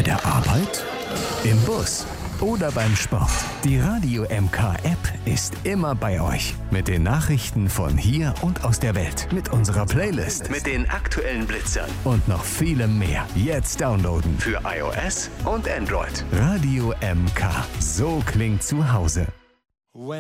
Bei der Arbeit? Im Bus? Oder beim Sport? Die Radio MK App ist immer bei euch. Mit den Nachrichten von hier und aus der Welt. Mit unserer Playlist. Mit den aktuellen Blitzern. Und noch vielem mehr. Jetzt downloaden. Für iOS und Android. Radio MK. So klingt zu Hause.